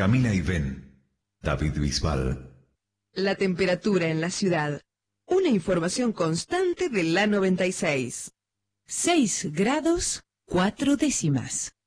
Camila Ibén, David Bisbal. La temperatura en la ciudad. Una información constante de la 96. 6 grados 4 décimas.